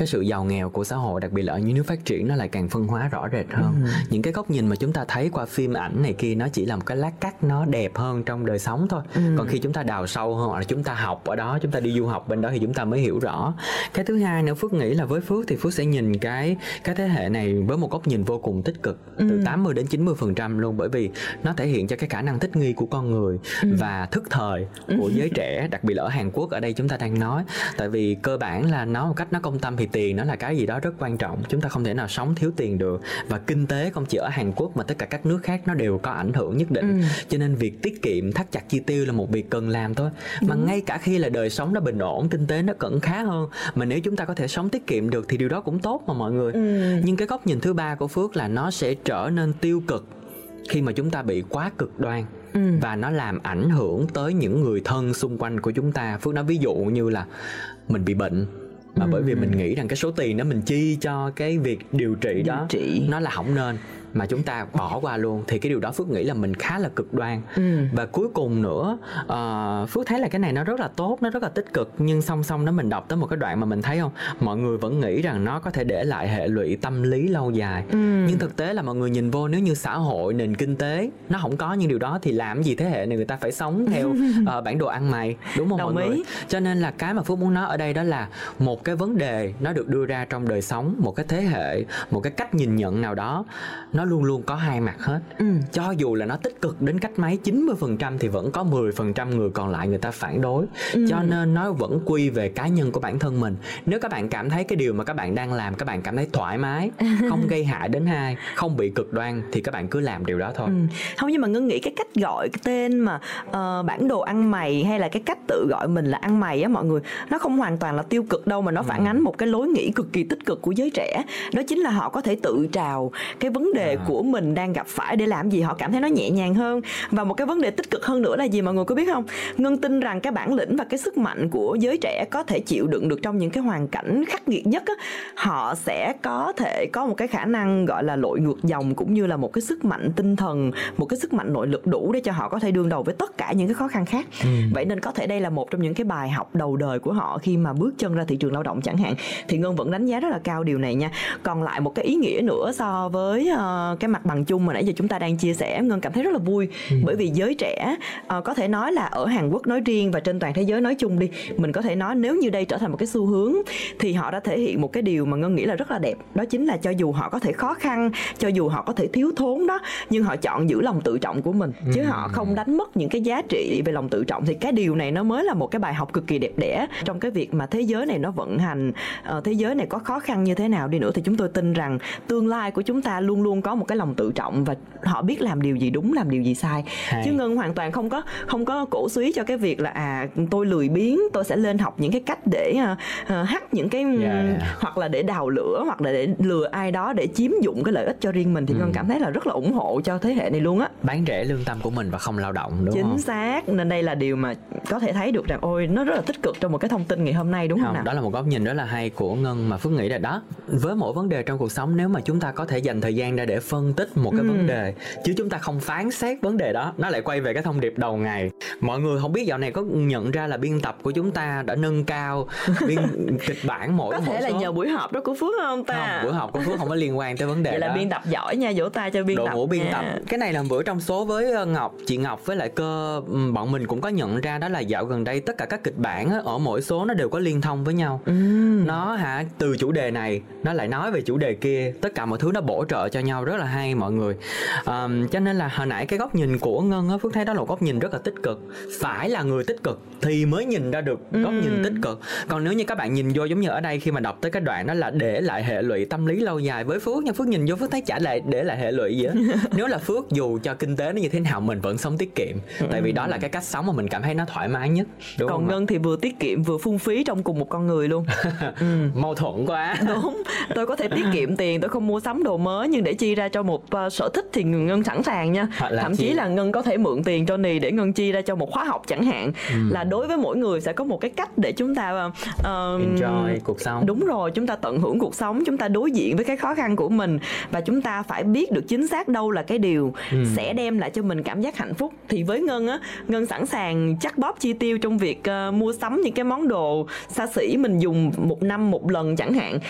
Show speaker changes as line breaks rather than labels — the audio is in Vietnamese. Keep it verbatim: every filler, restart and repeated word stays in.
cái sự giàu nghèo của xã hội, đặc biệt là ở những nước phát triển, nó lại càng phân hóa rõ rệt hơn. ừ. Những cái góc nhìn mà chúng ta thấy qua phim ảnh này kia, nó chỉ là một cái lát cắt nó đẹp hơn trong đời sống thôi. ừ. Còn khi chúng ta đào sâu hơn, hoặc là chúng ta học ở đó, chúng ta đi du học bên đó, thì chúng ta mới hiểu rõ. Cái thứ hai nữa, Phước nghĩ là với Phước thì Phước sẽ nhìn cái cái thế hệ này với một góc nhìn vô cùng tích cực, ừ. từ tám mươi đến chín mươi phần trăm luôn, bởi vì nó thể hiện cho cái khả năng thích nghi của con người ừ. và thức thời của giới trẻ, đặc biệt là ở Hàn Quốc ở đây chúng ta đang nói. Tại vì cơ bản là nói một cách nó công tâm thì tiền nó là cái gì đó rất quan trọng, chúng ta không thể nào sống thiếu tiền được, và kinh tế không chỉ ở Hàn Quốc mà tất cả các nước khác nó đều có ảnh hưởng nhất định. ừ. Cho nên việc tiết kiệm, thắt chặt chi tiêu là một việc cần làm thôi. Đúng. Mà ngay cả khi là đời sống nó bình ổn, kinh tế nó vẫn khá hơn, mà nếu chúng ta có thể sống tiết kiệm được thì điều đó cũng tốt mà mọi người. ừ. Nhưng cái góc nhìn thứ ba của Phước là nó sẽ trở nên tiêu cực khi mà chúng ta bị quá cực đoan. Ừ. Và nó làm ảnh hưởng tới những người thân xung quanh của chúng ta. Phước nói ví dụ như là mình bị bệnh, mà ừ. bởi vì mình nghĩ rằng cái số tiền đó mình chi cho cái việc điều trị điều đó trị. nó là không nên, mà chúng ta bỏ qua luôn, thì cái điều đó Phước nghĩ là mình khá là cực đoan. ừ. Và cuối cùng nữa, uh, Phước thấy là cái này nó rất là tốt, nó rất là tích cực, nhưng song song đó mình đọc tới một cái đoạn mà mình thấy không, mọi người vẫn nghĩ rằng nó có thể để lại hệ lụy tâm lý lâu dài. ừ. Nhưng thực tế là mọi người nhìn vô, nếu như xã hội, nền kinh tế nó không có những điều đó thì làm gì thế hệ này người ta phải sống theo uh, bản đồ ăn mày, đúng không? Đồng mọi ý. người Cho nên là cái mà Phước muốn nói ở đây đó là một cái vấn đề nó được đưa ra trong đời sống, một cái thế hệ, một cái cách nhìn nhận nào đó, nó luôn luôn có hai mặt hết. ừ. Cho dù là nó tích cực đến cách mấy, chín mươi phần trăm thì vẫn có mười phần trăm người còn lại người ta phản đối. ừ. Cho nên nó vẫn quy về cá nhân của bản thân mình. Nếu các bạn cảm thấy cái điều mà các bạn đang làm, các bạn cảm thấy thoải mái, không gây hại đến ai, không bị cực đoan, thì các bạn cứ làm điều đó thôi.
ừ. Không, nhưng mà Ngân nghĩ cái cách gọi cái tên mà uh, bản đồ ăn mày, hay là cái cách tự gọi mình là ăn mày á mọi người, nó không hoàn toàn là tiêu cực đâu, mà nó phản ánh một cái lối nghĩ cực kỳ tích cực của giới trẻ. Đó chính là họ có thể tự trào cái vấn đề à. của mình đang gặp phải để làm gì họ cảm thấy nó nhẹ nhàng hơn. Và một cái vấn đề tích cực hơn nữa là gì mọi người có biết không? Ngân tin rằng cái bản lĩnh và cái sức mạnh của giới trẻ có thể chịu đựng được trong những cái hoàn cảnh khắc nghiệt nhất á, họ sẽ có thể có một cái khả năng gọi là lội ngược dòng, cũng như là một cái sức mạnh tinh thần, một cái sức mạnh nội lực đủ để cho họ có thể đương đầu với tất cả những cái khó khăn khác. ừ. Vậy nên có thể đây là một trong những cái bài học đầu đời của họ khi mà bước chân ra thị trường lao động chẳng hạn. Thì Ngân vẫn đánh giá rất là cao điều này nha. Còn lại một cái ý nghĩa nữa so với uh, cái mặt bằng chung mà nãy giờ chúng ta đang chia sẻ, Ngân cảm thấy rất là vui. ừ. Bởi vì giới trẻ uh, có thể nói là ở Hàn Quốc nói riêng và trên toàn thế giới nói chung đi, mình có thể nói nếu như đây trở thành một cái xu hướng thì họ đã thể hiện một cái điều mà Ngân nghĩ là rất là đẹp. Đó chính là cho dù họ có thể khó khăn, cho dù họ có thể thiếu thốn đó, nhưng họ chọn giữ lòng tự trọng của mình, chứ ừ. họ không đánh mất những cái giá trị về lòng tự trọng. Thì cái điều này nó mới là một cái bài học cực kỳ đẹp đẽ trong cái việc mà thế giới này nó vận hành. uh, Thế giới này có khó khăn như thế nào đi nữa thì chúng tôi tin rằng tương lai của chúng ta luôn luôn có một cái lòng tự trọng, và họ biết làm điều gì đúng, làm điều gì sai. Hay. Chứ Ngân hoàn toàn không có không có cổ suý cho cái việc là à tôi lười biếng, tôi sẽ lên học những cái cách để uh, uh, hack những cái yeah, yeah. hoặc là để đào lửa, hoặc là để lừa ai đó để chiếm dụng cái lợi ích cho riêng mình. Thì ừ. Ngân cảm thấy là rất là ủng hộ cho thế hệ này luôn á.
Bán rẻ lương tâm của mình và không lao động, đúng
Chính
không?
Chính xác. Nên đây là điều mà có thể thấy được rằng ôi nó rất là tích cực trong một cái thông tin ngày hôm nay, đúng không, không nào?
Đó là một góc nhìn rất là hay của Ngân mà Phước nghĩ là đó, với mỗi vấn đề trong cuộc sống, nếu mà chúng ta có thể dành thời gian ra để phân tích một cái ừ. vấn đề, chứ chúng ta không phán xét vấn đề đó, nó lại quay về cái thông điệp đầu ngày. Mọi người không biết dạo này có nhận ra là biên tập của chúng ta đã nâng cao biên kịch bản mỗi
có thể
mỗi
là
số.
nhờ buổi họp đó của Phước không ta?
Không, buổi họp của Phước không có liên quan tới vấn đề
vậy
đó.
Là biên tập giỏi nha, vỗ tay cho biên
đội
tập.
Đội ngũ biên
nha.
tập. Cái này là bữa trong số với Ngọc, chị Ngọc với lại Cơ, bọn mình cũng có nhận ra đó là dạo gần đây tất cả các kịch bản á, ở mỗi số nó đều có liên thông với nhau. ừ. Nó hả, từ chủ đề này nó lại nói về chủ đề kia, tất cả mọi thứ nó bổ trợ cho nhau, rất là hay mọi người. um, Cho nên là hồi nãy cái góc nhìn của Ngân á, Phước thấy đó là một góc nhìn rất là tích cực. Phải là người tích cực thì mới nhìn ra được góc ừ. nhìn tích cực. Còn nếu như các bạn nhìn vô giống như ở đây, khi mà đọc tới cái đoạn đó là để lại hệ lụy tâm lý lâu dài, với Phước nha, Phước nhìn vô Phước thấy chả lại để lại hệ lụy gì á. Nếu là Phước, dù cho kinh tế nó như thế nào mình vẫn sống tiết kiệm, ừ. tại vì đó là cái cách sống mà mình cảm thấy nó thoải mái nhất, đúng.
Còn
không
Ngân thì vừa tiết kiệm vừa phung phí trong cùng một con người luôn. ừ.
Mâu thuẫn quá.
Đúng, tôi có thể tiết kiệm tiền, tôi không mua sắm đồ mới, nhưng để chi ra cho một uh, sở thích thì Ngân sẵn sàng nha. Thậm chi? chí là Ngân có thể mượn tiền cho Nì để Ngân chi ra cho một khóa học chẳng hạn. ừ. Là đối với mỗi người sẽ có một cái cách để chúng ta uh,
enjoy cuộc sống.
Đúng rồi, chúng ta tận hưởng cuộc sống, chúng ta đối diện với cái khó khăn của mình, và chúng ta phải biết được chính xác đâu là cái điều ừ. sẽ đem lại cho mình cảm giác hạnh phúc. Thì với Ngân á, Ngân sẵn sàng chắt bóp chi tiêu trong việc uh, mua sắm những cái món đồ xa xỉ mình dùng một năm một lần chẳng hạn.